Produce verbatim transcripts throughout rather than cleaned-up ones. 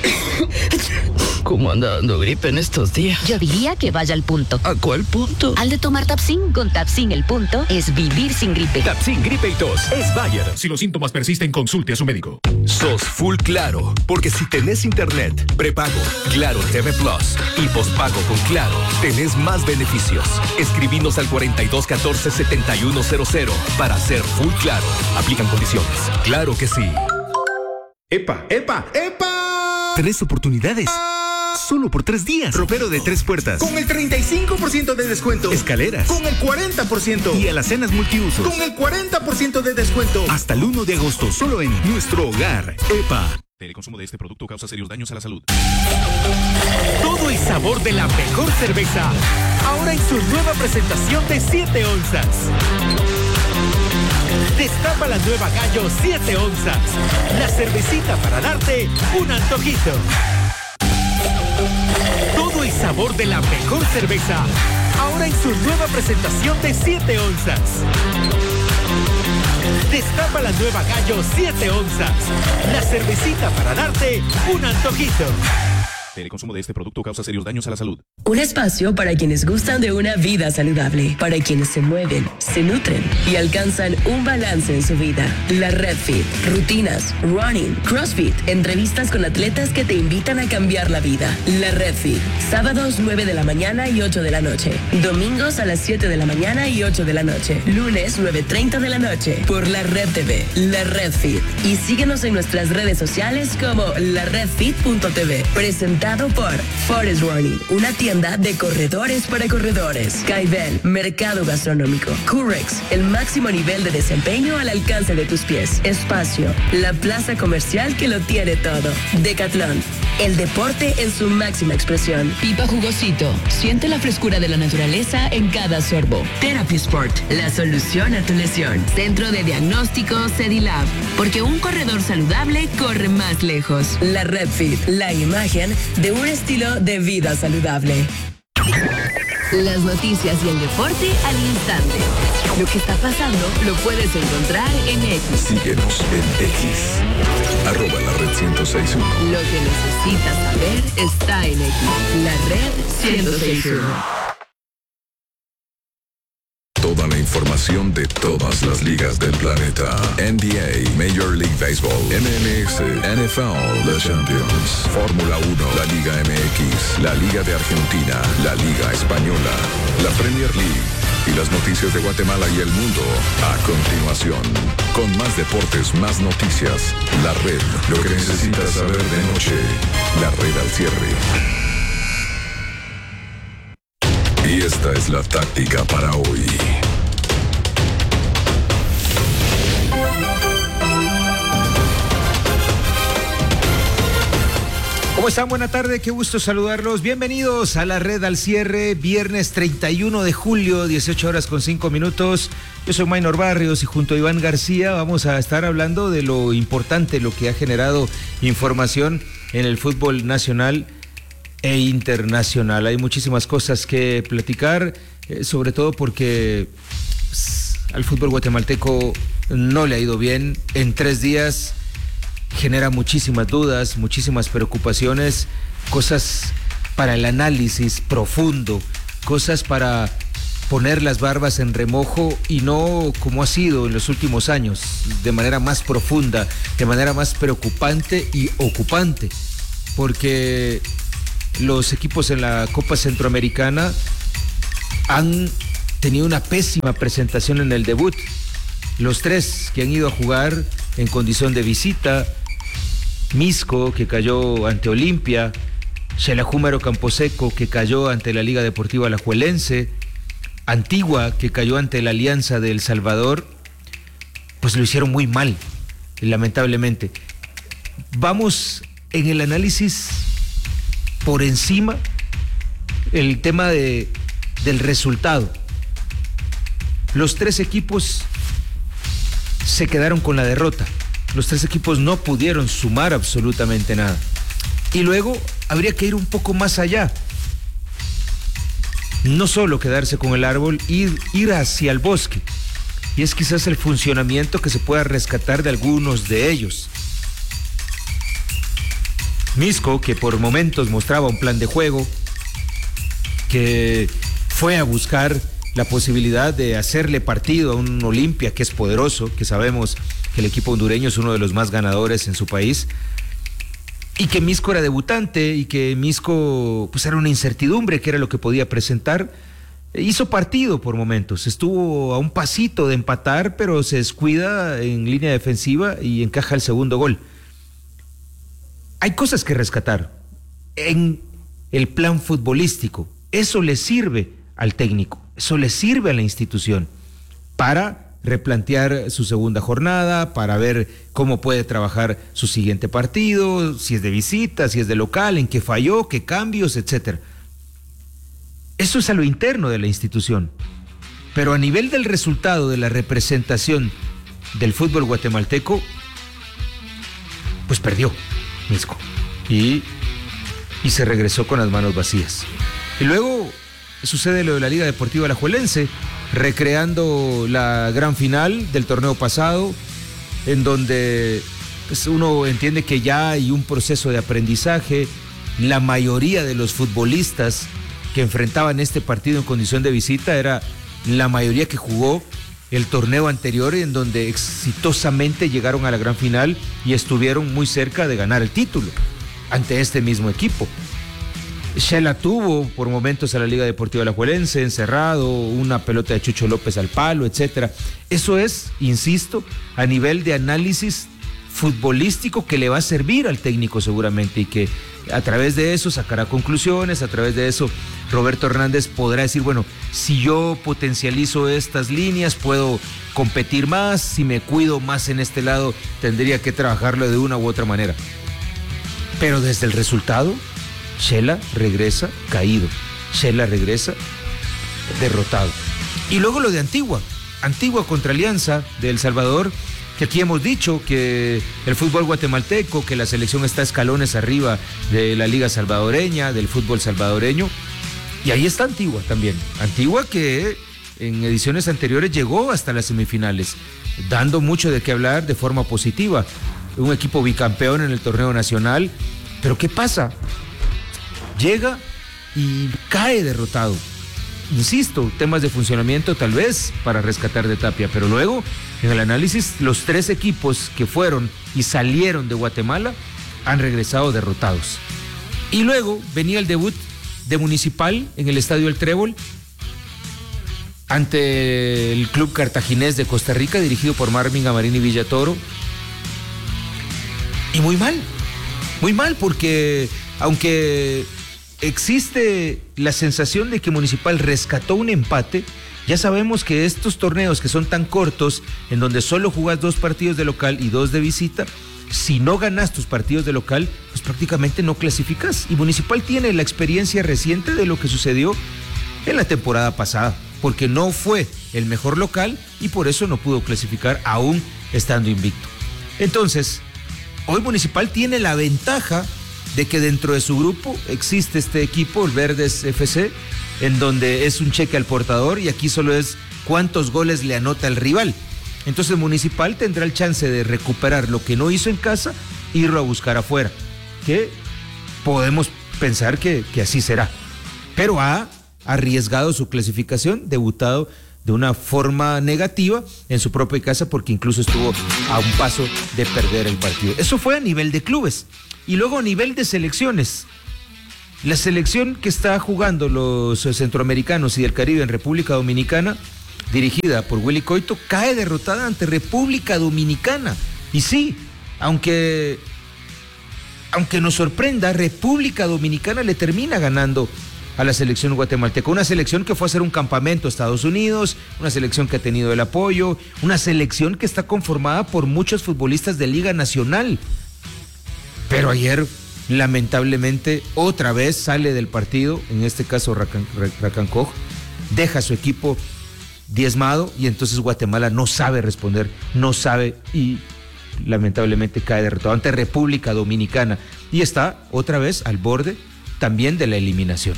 ¿Cómo anda dando gripe en estos días? Yo diría que vaya al punto. ¿A cuál punto? Al de tomar Tapsin. Con Tapsin el punto es vivir sin gripe. Tapsin Gripe y Tos es Bayer. Si los síntomas persisten, consulte a su médico. Sos full Claro, porque si tenés internet, prepago, Claro T V Plus y postpago con Claro, tenés más beneficios. Escribinos al cuarenta y dos catorce setenta y uno cero cero para ser full Claro. Aplican condiciones. Claro que sí. ¡Epa, epa, epa! Tres oportunidades. Solo por tres días. Ropero de tres puertas. Con el treinta y cinco por ciento de descuento. Escaleras. Con el cuarenta por ciento. Y alacenas multiusos. Con el cuarenta por ciento de descuento. Hasta el uno de agosto. Solo en Nuestro Hogar. EPA. El consumo de este producto causa serios daños a la salud. Todo el sabor de la mejor cerveza. Ahora en su nueva presentación de siete onzas. Destapa la nueva Gallo siete onzas. La cervecita para darte un antojito. Todo el sabor de la mejor cerveza. Ahora en su nueva presentación de siete onzas. Destapa la nueva Gallo siete onzas. La cervecita para darte un antojito. El consumo de este producto causa serios daños a la salud. Un espacio para quienes gustan de una vida saludable, para quienes se mueven, se nutren y alcanzan un balance en su vida. La Redfit, rutinas, running, crossfit, entrevistas con atletas que te invitan a cambiar la vida. La Redfit, sábados nueve de la mañana y ocho de la noche, domingos a las siete de la mañana y ocho de la noche, lunes nueve treinta de la noche, por la Red T V. La Redfit. Y síguenos en nuestras redes sociales como la redfit punto t v. Presentado por Forest Running, una tienda de corredores para corredores. Caibel, mercado gastronómico. Curex, el máximo nivel de desempeño al alcance de tus pies. Espacio, la plaza comercial que lo tiene todo. Decathlon, el deporte en su máxima expresión. Pipa Jugosito, siente la frescura de la naturaleza en cada sorbo. Therapy Sport, la solución a tu lesión. Centro de diagnóstico Cedilab, porque un corredor saludable corre más lejos. La Redfit, la imagen de un estilo de vida saludable. Las noticias y el deporte al instante. Lo que está pasando lo puedes encontrar en X. Síguenos en X. Arroba la red ciento seis punto uno. Lo que necesitas saber está en X. La red ciento seis punto uno. Toda la información de todas las ligas del planeta. N B A, Major League Baseball, M L S, N F L, The Champions, Fórmula uno, la Liga M X, la Liga de Argentina, la Liga Española, la Premier League y las noticias de Guatemala y el mundo. A continuación, con más deportes, más noticias. La red, lo que necesitas saber de noche. La red al cierre. Y esta es la táctica para hoy. ¿Cómo están? Buena tarde, qué gusto saludarlos. Bienvenidos a la red al cierre, viernes treinta y uno de julio, dieciocho horas con cinco minutos. Yo soy Maynor Barrios y junto a Iván García vamos a estar hablando de lo importante, lo que ha generado información en el fútbol nacional e internacional. Hay muchísimas cosas que platicar, eh, sobre todo porque pues, al fútbol guatemalteco no le ha ido bien. En tres días genera muchísimas dudas, muchísimas preocupaciones, cosas para el análisis profundo, cosas para poner las barbas en remojo y no como ha sido en los últimos años, de manera más profunda, de manera más preocupante y ocupante, porque los equipos en la Copa Centroamericana han tenido una pésima presentación en el debut. Los tres que han ido a jugar en condición de visita: Misco, que cayó ante Olimpia; Xelajú Camposeco, que cayó ante la Liga Deportiva Alajuelense; Antigua, que cayó ante la Alianza de El Salvador, pues lo hicieron muy mal, lamentablemente. Vamos en el análisis por encima el tema de, del resultado. Los tres equipos se quedaron con la derrota. Los tres equipos no pudieron sumar absolutamente nada. Y luego habría que ir un poco más allá. No solo quedarse con el árbol, ir, ir hacia el bosque. Y es quizás el funcionamiento que se pueda rescatar de algunos de ellos. Misco, que por momentos mostraba un plan de juego, que fue a buscar la posibilidad de hacerle partido a un Olimpia que es poderoso, que sabemos que el equipo hondureño es uno de los más ganadores en su país, y que Misco era debutante y que Misco pues era una incertidumbre, que era lo que podía presentar. Hizo partido por momentos, estuvo a un pasito de empatar, pero se descuida en línea defensiva y encaja el segundo gol. Hay cosas que rescatar en el plan futbolístico. Eso le sirve al técnico, eso le sirve a la institución para replantear su segunda jornada, para ver cómo puede trabajar su siguiente partido, si es de visita, si es de local, en qué falló, qué cambios, etcétera. Eso es a lo interno de la institución. Pero a nivel del resultado de la representación del fútbol guatemalteco, pues perdió Misco y, y se regresó con las manos vacías. Y luego sucede lo de la Liga Deportiva Alajuelense, recreando la gran final del torneo pasado, en donde pues, uno entiende que ya hay un proceso de aprendizaje. La mayoría de los futbolistas que enfrentaban este partido en condición de visita era la mayoría que jugó el torneo anterior, en donde exitosamente llegaron a la gran final y estuvieron muy cerca de ganar el título ante este mismo equipo. Shela tuvo por momentos a la Liga Deportiva Alajuelense encerrado, una pelota de Chucho López al palo, etcétera. Eso es, insisto, a nivel de análisis futbolístico que le va a servir al técnico seguramente, y que a través de eso sacará conclusiones, a través de eso Roberto Hernández podrá decir, bueno, si yo potencializo estas líneas puedo competir más, si me cuido más en este lado tendría que trabajarlo de una u otra manera. Pero desde el resultado, Shela regresa caído, Shela regresa derrotado. Y luego lo de Antigua, Antigua contra Alianza de El Salvador, que aquí hemos dicho que el fútbol guatemalteco, que la selección está escalones arriba de la liga salvadoreña, del fútbol salvadoreño, y ahí está Antigua también. Antigua que en ediciones anteriores llegó hasta las semifinales, dando mucho de qué hablar de forma positiva. Un equipo bicampeón en el torneo nacional, pero ¿qué pasa? Llega y cae derrotado. Insisto, temas de funcionamiento tal vez para rescatar de Tapia, pero luego en el análisis los tres equipos que fueron y salieron de Guatemala han regresado derrotados. Y luego venía el debut de Municipal en el Estadio El Trébol ante el club cartaginés de Costa Rica, dirigido por Marvin Amarini Villatoro, y muy mal, muy mal, porque aunque existe la sensación de que Municipal rescató un empate, ya sabemos que estos torneos que son tan cortos, en donde solo jugás dos partidos de local y dos de visita, si no ganas tus partidos de local, pues prácticamente no clasificas. Y Municipal tiene la experiencia reciente de lo que sucedió en la temporada pasada, porque no fue el mejor local y por eso no pudo clasificar aún estando invicto. Entonces, hoy Municipal tiene la ventaja de que dentro de su grupo existe este equipo, el Verdes F C, en donde es un cheque al portador y aquí solo es cuántos goles le anota el rival. Entonces Municipal tendrá el chance de recuperar lo que no hizo en casa, irlo a buscar afuera, que podemos pensar que, que así será. Pero ha arriesgado su clasificación, debutado de una forma negativa en su propia casa, porque incluso estuvo a un paso de perder el partido. Eso fue a nivel de clubes. Y luego a nivel de selecciones, la selección que está jugando los centroamericanos y del Caribe en República Dominicana, dirigida por Willy Coito, cae derrotada ante República Dominicana. Y sí, aunque, aunque nos sorprenda, República Dominicana le termina ganando a la selección guatemalteca, una selección que fue a hacer un campamento a Estados Unidos, una selección que ha tenido el apoyo, una selección que está conformada por muchos futbolistas de Liga Nacional. Pero ayer, lamentablemente, otra vez sale del partido, en este caso Racancoj, deja su equipo diezmado y entonces Guatemala no sabe responder, no sabe y lamentablemente cae derrotado ante República Dominicana y está otra vez al borde también de la eliminación.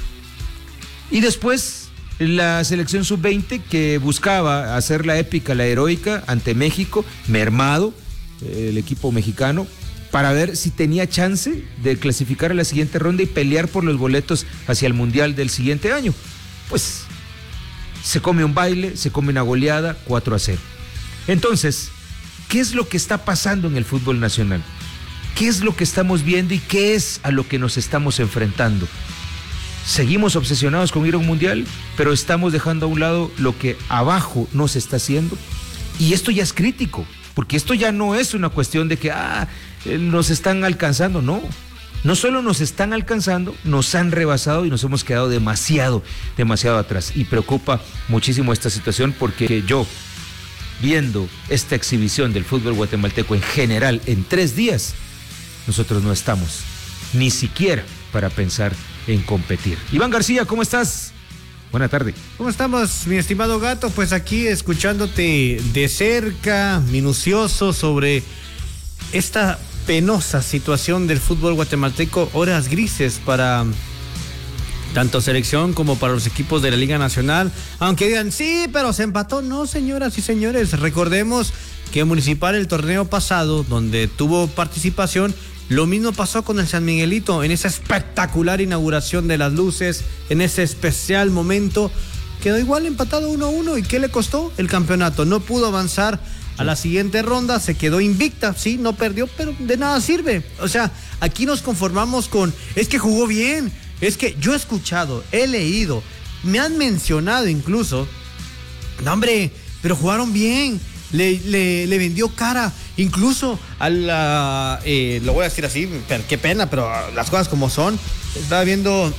Y después la selección sub veinte que buscaba hacer la épica, la heroica ante México, mermado el equipo mexicano, para ver si tenía chance de clasificar a la siguiente ronda y pelear por los boletos hacia el Mundial del siguiente año. Pues se come un baile, se come una goleada, cuatro a cero. Entonces, ¿qué es lo que está pasando en el fútbol nacional? ¿Qué es lo que estamos viendo y qué es a lo que nos estamos enfrentando? Seguimos obsesionados con ir a un mundial, pero estamos dejando a un lado lo que abajo no se está haciendo. Y esto ya es crítico, porque esto ya no es una cuestión de que ah, nos están alcanzando, no. No solo nos están alcanzando, nos han rebasado y nos hemos quedado demasiado, demasiado atrás. Y preocupa muchísimo esta situación porque yo, viendo esta exhibición del fútbol guatemalteco en general en tres días, nosotros no estamos ni siquiera para pensar en competir. Iván García, ¿cómo estás? Buena tarde. ¿Cómo estamos, mi estimado Gato? Pues aquí escuchándote de cerca, minucioso sobre esta penosa situación del fútbol guatemalteco, horas grises para tanto selección como para los equipos de la Liga Nacional, aunque digan, sí, pero se empató. No, señoras y señores, recordemos que Municipal el torneo pasado, donde tuvo participación, lo mismo pasó con el San Miguelito, en esa espectacular inauguración de las luces, en ese especial momento, quedó igual empatado uno a uno. ¿Y qué le costó? El campeonato. No pudo avanzar a la siguiente ronda, se quedó invicta, sí, no perdió, pero de nada sirve. O sea, aquí nos conformamos con, es que jugó bien, es que yo he escuchado, he leído, me han mencionado incluso, no hombre, pero jugaron bien, le, le, le vendió cara, incluso a la, eh, lo voy a decir así, pero qué pena, pero las cosas como son. Estaba viendo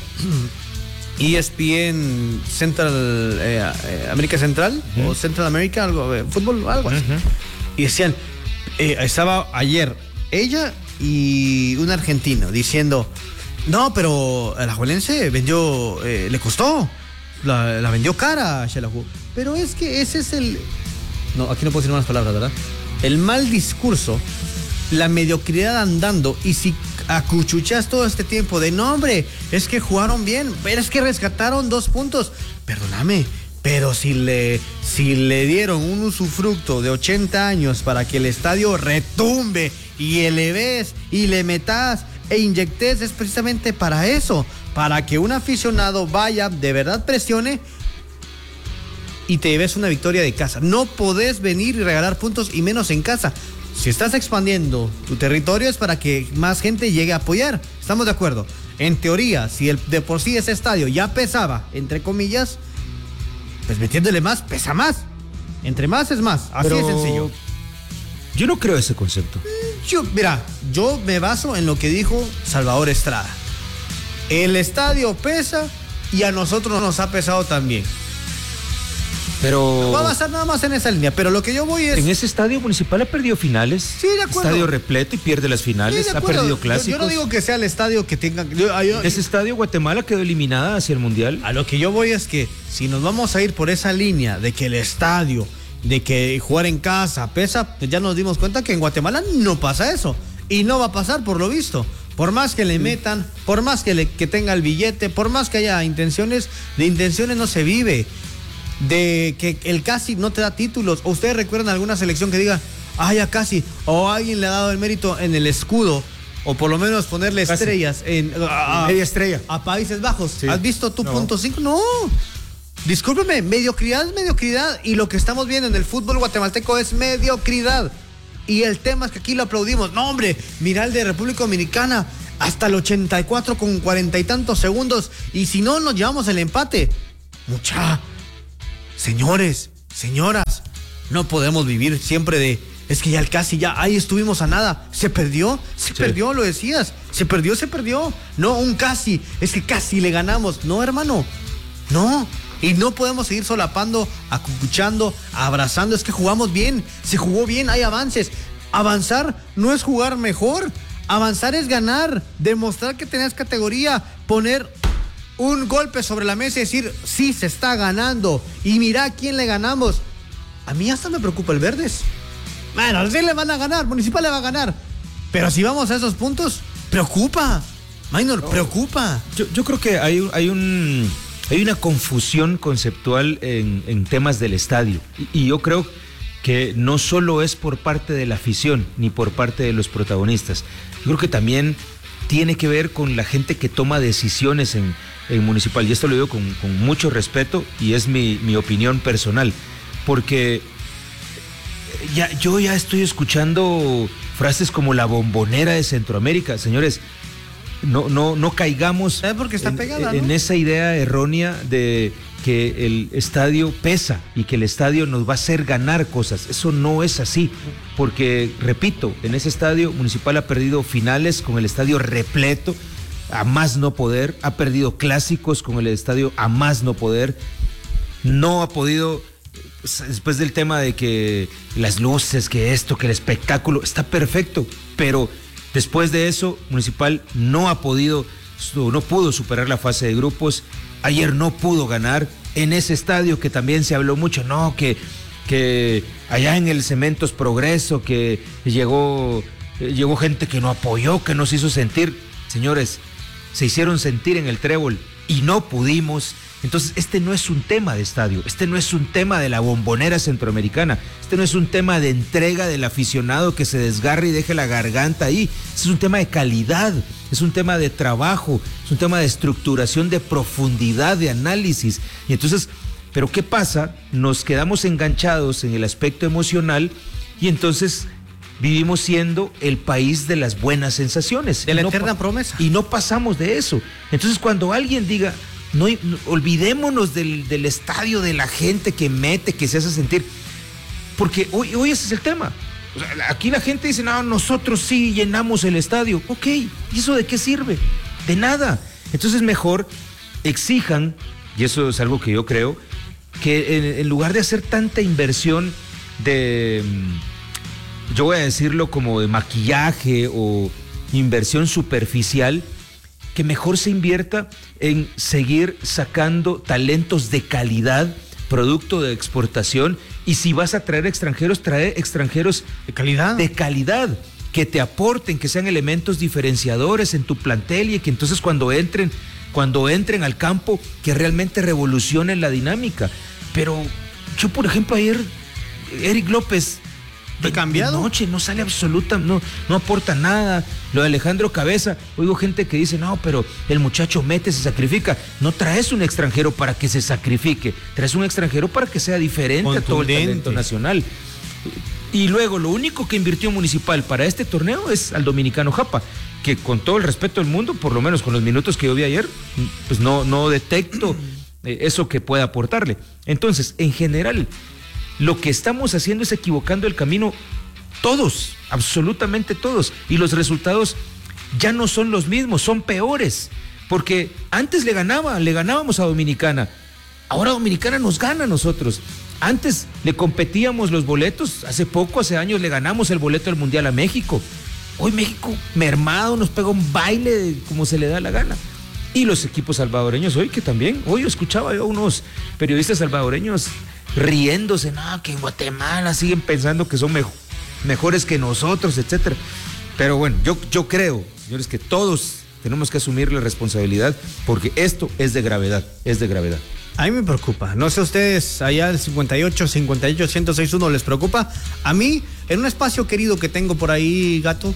E S P N Central, eh, eh, América Central, uh-huh. o Central America, algo, eh, fútbol, algo así. Uh-huh. Y decían, eh, estaba ayer ella y un argentino diciendo, no, pero el Alajuelense vendió, eh, le costó, la, la vendió cara a Xelajú. Pero es que ese es el, no, aquí no puedo decir más palabras, ¿verdad? El mal discurso, la mediocridad andando, y si acuchuchas todo este tiempo de no, hombre, es que jugaron bien, pero es que rescataron dos puntos. Perdóname, pero si le, si le dieron un usufructo de ochenta años para que el estadio retumbe y eleves y le metas e inyectes, es precisamente para eso, para que un aficionado vaya, de verdad presione y te lleves una victoria de casa. No podés venir y regalar puntos, y menos en casa. Si estás expandiendo tu territorio es para que más gente llegue a apoyar. ¿Estamos de acuerdo? En teoría, si el, de por sí ese estadio ya pesaba, entre comillas, pues metiéndole más, pesa más. Entre más es más. Así de sencillo. Yo no creo ese concepto. Yo, mira, yo me baso en lo que dijo Salvador Estrada. El estadio pesa y a nosotros nos ha pesado también. Pero va a basar nada más en esa línea, pero lo que yo voy es... En ese estadio municipal ha perdido finales. Sí, de acuerdo. Estadio repleto y pierde las finales, sí, ha perdido clásicos. Yo, yo no digo que sea el estadio que tenga... Yo, yo, ese estadio Guatemala quedó eliminada hacia el Mundial. A lo que yo voy es que si nos vamos a ir por esa línea de que el estadio, de que jugar en casa pesa, pues ya nos dimos cuenta que en Guatemala no pasa eso. Y no va a pasar por lo visto. Por más que le metan, por más que, le, que tenga el billete, por más que haya intenciones, de intenciones no se vive. De que el casi no te da títulos. ¿O ustedes recuerdan alguna selección que diga, ah, ya casi, o alguien le ha dado el mérito en el escudo, o por lo menos ponerle casi estrellas en a, media estrella a Países Bajos? Sí. ¿Has visto tu no. punto cinco? No, discúlpeme, mediocridad es mediocridad, y lo que estamos viendo en el fútbol guatemalteco es mediocridad. Y el tema es que aquí lo aplaudimos. No, hombre, mira el de República Dominicana, hasta el ochenta y cuatro con cuarenta y tantos segundos, y si no nos llevamos el empate, mucha. Señores, señoras, no podemos vivir siempre de, es que ya el casi, ya, ahí estuvimos a nada. Se perdió, se sí. perdió, lo decías. Se perdió, se perdió. No, un casi, es que casi le ganamos. No, hermano, no. Y no podemos seguir solapando, acucuchando, abrazando. Es que jugamos bien, se jugó bien, hay avances. Avanzar no es jugar mejor. Avanzar es ganar, demostrar que tenés categoría, poner un golpe sobre la mesa y decir, sí, se está ganando. Y mira a quién le ganamos. A mí hasta me preocupa el Verdes. Bueno, sí le van a ganar, Municipal le va a ganar. Pero si vamos a esos puntos, preocupa. Minor, no. preocupa. Yo, yo creo que hay, hay, un, hay una confusión conceptual en, en temas del estadio. Y, y yo creo que no solo es por parte de la afición ni por parte de los protagonistas. Yo creo que también tiene que ver con la gente que toma decisiones en, en Municipal, y esto lo digo con, con mucho respeto y es mi, mi opinión personal, porque ya, yo ya estoy escuchando frases como la bombonera de Centroamérica. Señores, no, no, no caigamos porque está en, pegada, en ¿no? esa idea errónea de que el estadio pesa y que el estadio nos va a hacer ganar cosas. Eso no es así, porque, repito, en ese estadio Municipal ha perdido finales con el estadio repleto, a más no poder, ha perdido clásicos con el estadio a más no poder, no ha podido, después del tema de que las luces, que esto, que el espectáculo, está perfecto, pero después de eso Municipal no ha podido, no pudo superar la fase de grupos. Ayer no pudo ganar en ese estadio que también se habló mucho, no, que, que allá en el Cementos Progreso, que llegó, llegó gente que no apoyó, que nos hizo sentir. Señores, se hicieron sentir en el Trébol y no pudimos. Entonces, este no es un tema de estadio, este no es un tema de la bombonera centroamericana, este no es un tema de entrega del aficionado que se desgarre y deje la garganta ahí. Este es un tema de calidad, es un tema de trabajo, es un tema de estructuración, de profundidad, de análisis. Y entonces, ¿pero qué pasa? Nos quedamos enganchados en el aspecto emocional y entonces vivimos siendo el país de las buenas sensaciones. De la no eterna promesa. Y no pasamos de eso. Entonces, cuando alguien diga, no, no olvidémonos del, del estadio, de la gente que mete, que se hace sentir, porque hoy, hoy ese es el tema. O sea, aquí la gente dice, no, nosotros sí llenamos el estadio. Ok, ¿y eso de qué sirve? De nada. Entonces mejor exijan, y eso es algo que yo creo, que en, en lugar de hacer tanta inversión de, yo voy a decirlo como de maquillaje o inversión superficial, que mejor se invierta en seguir sacando talentos de calidad, producto de exportación, y si vas a traer extranjeros, trae extranjeros de calidad, de calidad, que te aporten, que sean elementos diferenciadores en tu plantel y que entonces cuando entren, cuando entren al campo, que realmente revolucionen la dinámica. Pero yo, por ejemplo, ayer, Eric López, ¿Te cambiado? De noche, no sale absoluta, no, no aporta nada. Lo de Alejandro Cabeza, oigo gente que dice, no, pero el muchacho mete, se sacrifica. No traes un extranjero para que se sacrifique, traes un extranjero para que sea diferente a todo el talento nacional. Y luego, lo único que invirtió Municipal para este torneo es al dominicano Japa, que con todo el respeto del mundo, por lo menos con los minutos que yo vi ayer, pues no, no detecto eh, eso que pueda aportarle. Entonces, en general, lo que estamos haciendo es equivocando el camino todos, absolutamente todos, y los resultados ya no son los mismos, son peores, porque antes le ganaba, le ganábamos a Dominicana, ahora Dominicana nos gana a nosotros. Antes le competíamos los boletos, hace poco, hace años le ganamos el boleto del Mundial a México. Hoy México mermado nos pega un baile de como se le da la gana. Y los equipos salvadoreños hoy, que también, hoy escuchaba yo a unos periodistas salvadoreños riéndose, no, que en Guatemala siguen pensando que son mejor, mejores que nosotros, etcétera. Pero bueno, yo, yo creo, señores, que todos tenemos que asumir la responsabilidad, porque esto es de gravedad, es de gravedad. A mí me preocupa, no sé ustedes allá del cincuenta y ocho, cincuenta y ocho, ciento seis punto uno les preocupa. A mí, en un espacio querido que tengo por ahí, Gato,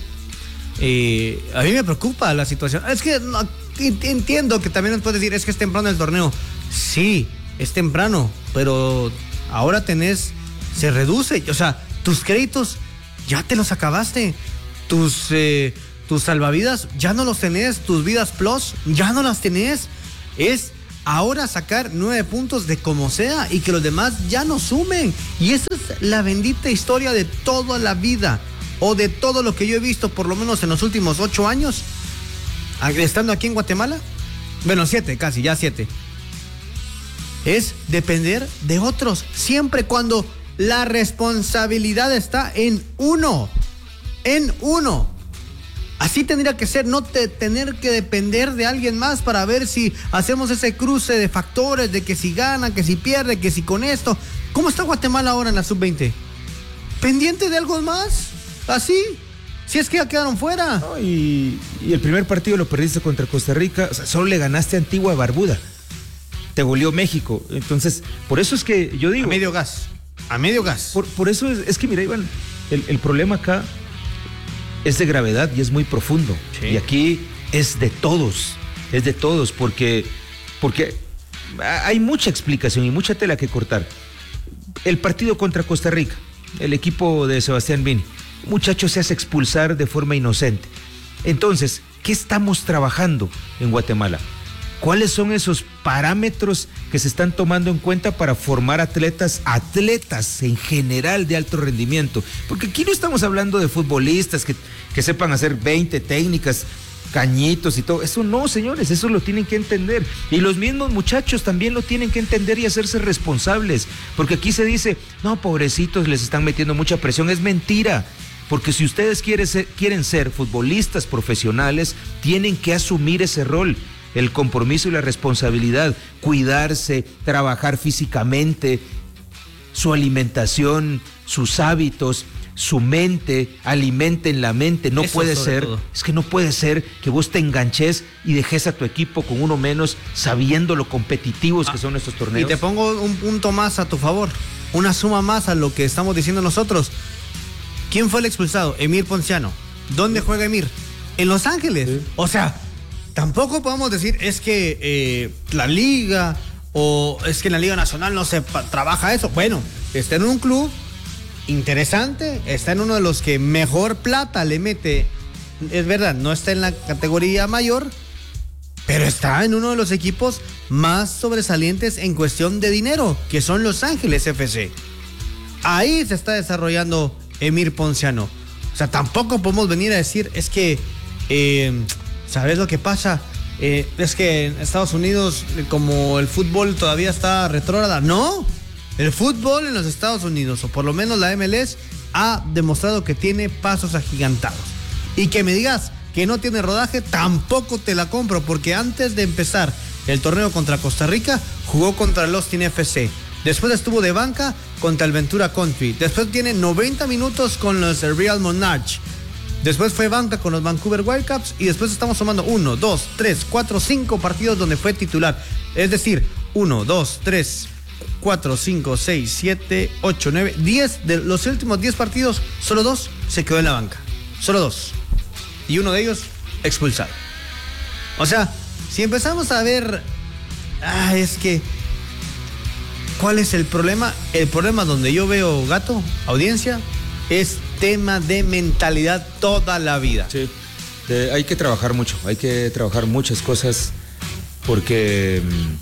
eh, a mí me preocupa la situación. Es que no, entiendo que también nos puedes decir, es que es temprano el torneo. Sí, es temprano, pero ahora tenés, se reduce, o sea, tus créditos ya te los acabaste, tus, eh, tus salvavidas ya no los tenés, tus vidas plus ya no las tenés, es ahora sacar nueve puntos de como sea y que los demás ya no sumen, y esa es la bendita historia de toda la vida, o de todo lo que yo he visto, por lo menos en los últimos ocho años, estando aquí en Guatemala, bueno, siete, casi, ya siete. Es depender de otros, siempre cuando la responsabilidad está en uno, en uno. Así tendría que ser, no te, tener que depender de alguien más para ver si hacemos ese cruce de factores, de que si gana, que si pierde, que si con esto. ¿Cómo está Guatemala ahora en la sub veinte? ¿Pendiente de algo más? ¿Así? Si es que ya quedaron fuera. No, y, y el primer partido lo perdiste contra Costa Rica, o sea, solo le ganaste a Antigua Barbuda. Te goleó México. Entonces, por eso es que yo digo... A medio gas. A medio gas. Por, por eso es, es que, mira, Iván, el, el problema acá es de gravedad y es muy profundo. Sí. Y aquí es de todos, es de todos, porque, porque hay mucha explicación y mucha tela que cortar. El partido contra Costa Rica, el equipo de Sebastián Vini, un muchacho se hace expulsar de forma inocente. Entonces, ¿qué estamos trabajando en Guatemala? ¿Cuáles son esos parámetros que se están tomando en cuenta para formar atletas, atletas en general de alto rendimiento? Porque aquí no estamos hablando de futbolistas que, que sepan hacer veinte técnicas, cañitos y todo. Eso no, señores, eso lo tienen que entender. Y los mismos muchachos también lo tienen que entender y hacerse responsables. Porque aquí se dice, no, pobrecitos, les están metiendo mucha presión. Es mentira. Porque si ustedes quieren ser, quieren ser futbolistas profesionales, tienen que asumir ese rol. El compromiso y la responsabilidad, cuidarse, trabajar físicamente, su alimentación, sus hábitos, su mente, alimenten la mente. No Eso puede ser, todo. es que no puede ser que vos te enganches y dejes a tu equipo con uno menos, sabiendo lo competitivos ah, que son estos torneos. Y te pongo un punto más a tu favor, una suma más a lo que estamos diciendo nosotros. ¿Quién fue el expulsado? Emir Ponciano. ¿Dónde sí. juega Emir? En Los Ángeles. Sí. O sea, tampoco podemos decir es que eh, la liga o es que en la Liga Nacional no se pa- trabaja eso. Bueno, está en un club interesante, está en uno de los que mejor plata le mete. Es verdad, no está en la categoría mayor, pero está en uno de los equipos más sobresalientes en cuestión de dinero, que son Los Ángeles F C. Ahí se está desarrollando Emir Ponciano. O sea, tampoco podemos venir a decir es que eh, ¿sabes lo que pasa? Eh, es que en Estados Unidos, como el fútbol todavía está retrógrada. No, el fútbol en los Estados Unidos, o por lo menos la M L S, ha demostrado que tiene pasos agigantados. Y que me digas que no tiene rodaje, tampoco te la compro, porque antes de empezar el torneo contra Costa Rica, jugó contra el Austin F C. Después estuvo de banca contra el Ventura Country. Después tiene noventa minutos con los Real Monarch. Después fue banca con los Vancouver Whitecaps. Y después estamos sumando uno, dos, tres, cuatro, cinco partidos donde fue titular. Es decir, uno, dos, tres, cuatro, cinco, seis, siete, ocho, nueve, diez. De los últimos diez partidos, solo dos se quedó en la banca. Solo dos. Y uno de ellos expulsado. O sea, si empezamos a ver... Ah, es que... ¿Cuál es el problema? El problema donde yo veo, Gato, audiencia, es tema de mentalidad toda la vida. Sí, eh, hay que trabajar mucho, hay que trabajar muchas cosas porque,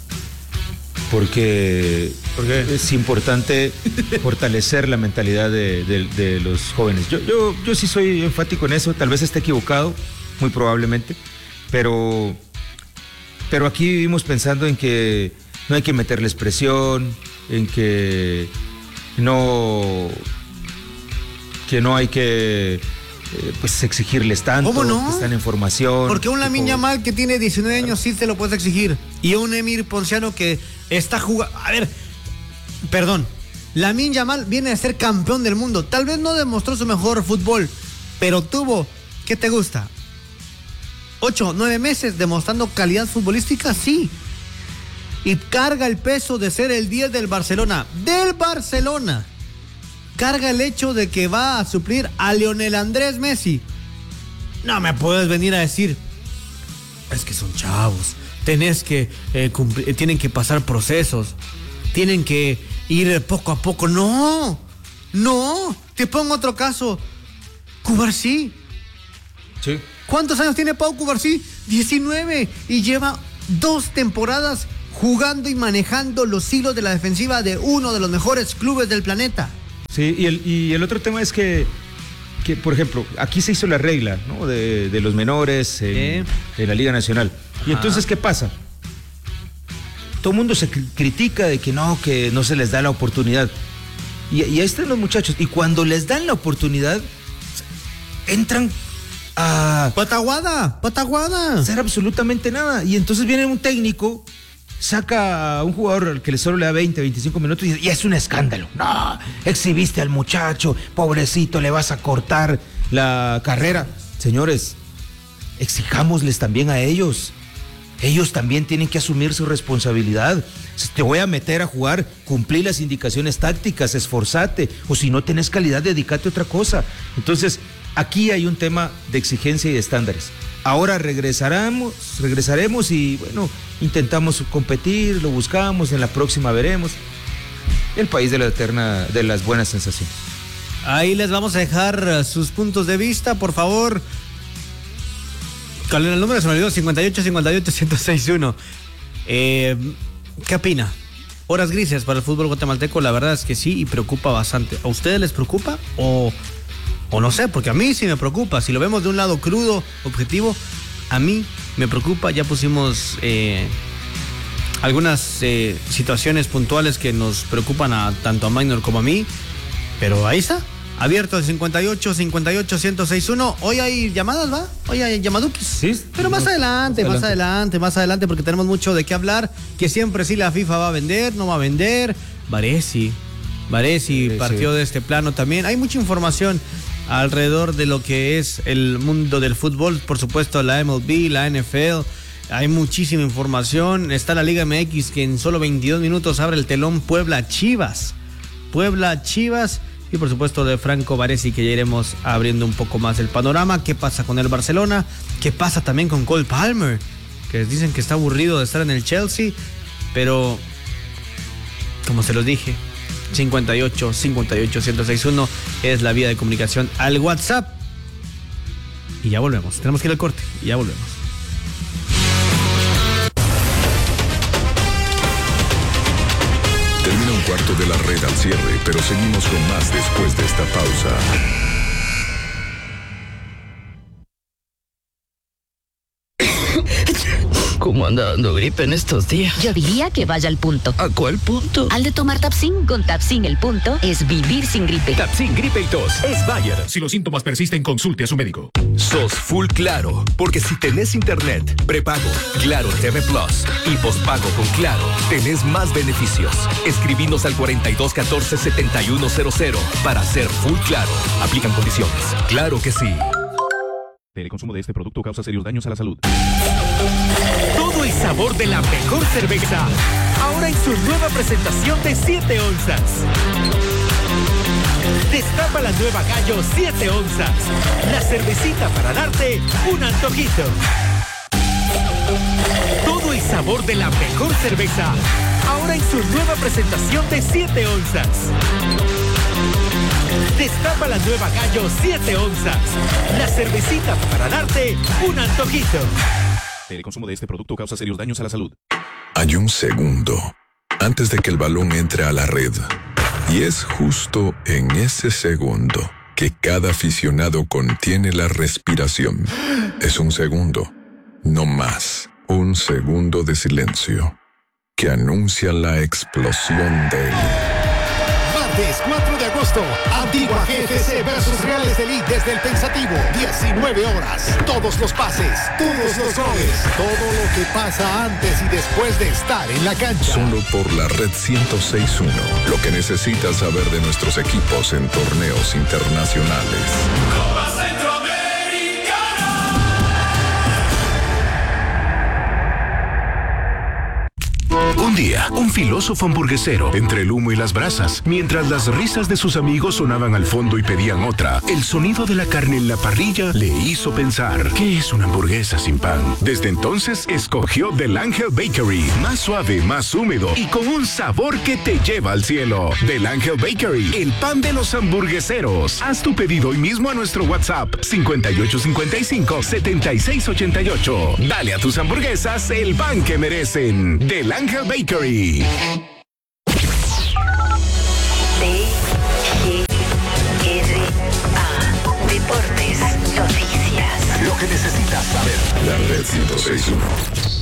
porque ¿Por qué? Es importante fortalecer la mentalidad de, de, de los jóvenes. Yo, yo, yo sí soy enfático en eso, tal vez esté equivocado, muy probablemente, pero, pero aquí vivimos pensando en que no hay que meterles presión, en que no, que no hay que eh, pues exigirles tanto. ¿Cómo no? Que están en formación. Porque un Lamine tipo... Yamal que tiene diecinueve años sí te lo puedes exigir. Y un Emir Ponciano que está jugando... A ver, perdón. Lamine Yamal viene a ser campeón del mundo. Tal vez no demostró su mejor fútbol, pero tuvo, ¿qué te gusta? Ocho, nueve meses demostrando calidad futbolística, sí. Y carga el peso de ser el diez del Barcelona. ¡Del Barcelona! Carga el hecho de que va a suplir a Lionel Andrés Messi. No me puedes venir a decir, es que son chavos, tenés que eh, cumplir, tienen que pasar procesos, tienen que ir poco a poco. No, no, te pongo otro caso. Cubarsí. Sí. ¿Cuántos años tiene Pau Cubarsí? diecinueve. Y lleva dos temporadas jugando y manejando los hilos de la defensiva de uno de los mejores clubes del planeta. Sí, y el, y el otro tema es que, que, por ejemplo, aquí se hizo la regla, ¿no? de, de los menores en, ¿Eh? en la Liga Nacional. Y entonces, ¿qué pasa? Todo el mundo se critica de que no, que no se les da la oportunidad. Y, y ahí están los muchachos. Y cuando les dan la oportunidad, entran a... ¡Pataguada! ¡Pataguada! Hacer absolutamente nada. Y entonces viene un técnico... saca a un jugador que le solo le da veinte, veinticinco minutos y, y es un escándalo. No, exhibiste al muchacho, pobrecito, le vas a cortar la carrera. Señores, exijámosles también a ellos. ellos también tienen que asumir su responsabilidad. Si te voy a meter a jugar, cumplí las indicaciones tácticas, esforzate, o si no tenés calidad, dedícate a otra cosa. Entonces, aquí hay un tema de exigencia y de estándares. Ahora regresaremos, regresaremos y bueno, intentamos competir, lo buscamos, en la próxima veremos. El país de la eterna, de las buenas sensaciones. Ahí les vamos a dejar sus puntos de vista, por favor. ¿Cuál era el número? Se me olvidó, cincuenta y ocho, cincuenta y ocho, ciento sesenta y uno. Eh, ¿Qué opina? Horas grises para el fútbol guatemalteco, la verdad es que sí, y preocupa bastante. ¿A ustedes les preocupa? O, o no sé, porque a mí sí me preocupa. Si lo vemos de un lado crudo, objetivo, a mí me preocupa. Ya pusimos eh, algunas eh, situaciones puntuales que nos preocupan a tanto a Minor como a mí, pero ahí está. Abierto el cincuenta y ocho, cincuenta y ocho, ciento sesenta y uno. Hoy hay llamadas, ¿va? Hoy hay llamaduquis. Sí. Pero más no, adelante, más adelante, más adelante, más adelante, porque tenemos mucho de qué hablar. Que siempre sí la FIFA va a vender, no va a vender. Baresi, Baresi sí, partió sí. de este plano también. Hay mucha información alrededor de lo que es el mundo del fútbol. Por supuesto, la M L B, la N F L. Hay muchísima información. Está la Liga M X que en solo veintidós minutos abre el telón. Puebla Chivas. Puebla Chivas. Y por supuesto de Franco Baresi, que ya iremos abriendo un poco más el panorama. ¿Qué pasa con el Barcelona? ¿Qué pasa también con Cole Palmer? Que dicen que está aburrido de estar en el Chelsea. Pero, como se los dije, cincuenta y ocho, cincuenta y ocho, ciento sesenta y uno es la vía de comunicación al WhatsApp. Y ya volvemos. Tenemos que ir al corte y ya volvemos. Termina un cuarto de la red al cierre, pero seguimos con más después de esta pausa. ¿Cómo anda dando gripe en estos días? Yo diría que vaya al punto. ¿A cuál punto? Al de tomar Tapsin. Con Tapsin el punto es vivir sin gripe. Tapsin Gripe y Tos es Bayer. Si los síntomas persisten, consulte a su médico. Sos full Claro, porque si tenés internet, prepago, Claro T V Plus y pospago con Claro, tenés más beneficios. Escribinos al cuarenta y dos, catorce, setenta y uno cero cero para ser full Claro. Aplican condiciones. Claro que sí. El consumo de este producto causa serios daños a la salud. Todo el sabor de la mejor cerveza, ahora en su nueva presentación de siete onzas. Destapa la nueva Gallo siete onzas, la cervecita para darte un antojito. Todo el sabor de la mejor cerveza, ahora en su nueva presentación de siete onzas. Destapa la nueva Gallo siete onzas, la cervecita para darte un antojito. El consumo de este producto causa serios daños a la salud. Hay un segundo antes de que el balón entre a la red. Y es justo en ese segundo que cada aficionado contiene la respiración. Es un segundo, no más. Un segundo de silencio que anuncia la explosión del... Martes cuatro de agosto, Antigua G F C versus Real Estelí desde el Pensativo, diecinueve horas. Todos los pases, todos los goles, todo lo que pasa antes y después de estar en la cancha. Solo por la red ciento seis punto uno, lo que necesitas saber de nuestros equipos en torneos internacionales. Un día, un filósofo hamburguesero, entre el humo y las brasas, mientras las risas de sus amigos sonaban al fondo y pedían otra, el sonido de la carne en la parrilla le hizo pensar, ¿qué es una hamburguesa sin pan? Desde entonces, escogió Del Ángel Bakery, más suave, más húmedo y con un sabor que te lleva al cielo. Del Ángel Bakery, el pan de los hamburgueseros. Haz tu pedido hoy mismo a nuestro WhatsApp, cincuenta y ocho cincuenta y cinco, setenta y seis ochenta y ocho. Dale a tus hamburguesas el pan que merecen. Del Ángel Bakery. T G R A Deportes, noticias. Lo que necesitas saber. La red ciento seis punto uno.